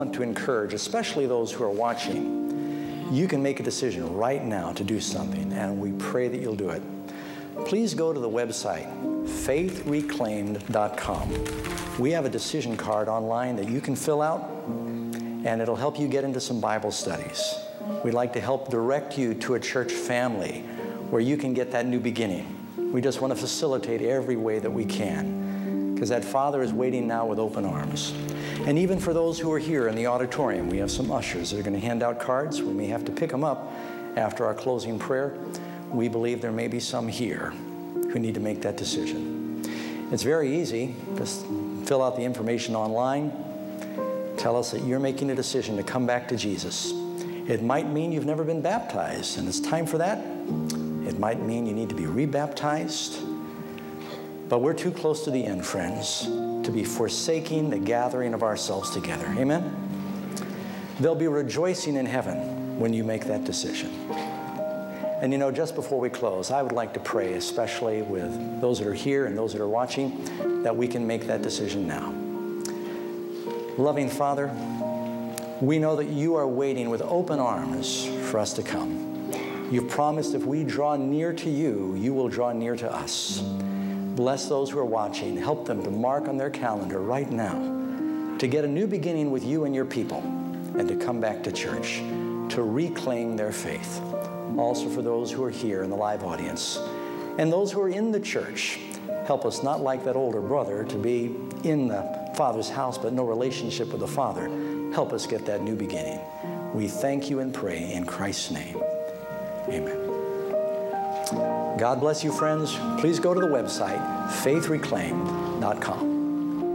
want to encourage, especially those who are watching, you can make a decision right now to do something, and we pray that you'll do it. Please go to the website, faithreclaimed.com. We have a decision card online that you can fill out, and it'll help you get into some Bible studies. We'd like to help direct you to a church family where you can get that new beginning. We just want to facilitate every way that we can, because that Father is waiting now with open arms. And even for those who are here in the auditorium, we have some ushers that are going to hand out cards. We may have to pick them up after our closing prayer. We believe there may be some here who need to make that decision. It's very easy. Just fill out the information online. Tell us that you're making a decision to come back to Jesus. It might mean you've never been baptized, and it's time for that. It might mean you need to be rebaptized. But we're too close to the end, friends, to be forsaking the gathering of ourselves together. Amen? There'll be rejoicing in heaven when you make that decision. And you know, just before we close, I would like to pray, especially with those that are here and those that are watching, that we can make that decision now. Loving Father, we know that you are waiting with open arms for us to come. You've promised if we draw near to you, you will draw near to us. Bless those who are watching. Help them to mark on their calendar right now to get a new beginning with you and your people and to come back to church, to reclaim their faith. Also for those who are here in the live audience and those who are in the church, help us not like that older brother to be in the Father's house but no relationship with the Father. Help us get that new beginning. We thank you and pray in Christ's name. Amen. God bless you, friends. Please go to the website, faithreclaimed.com.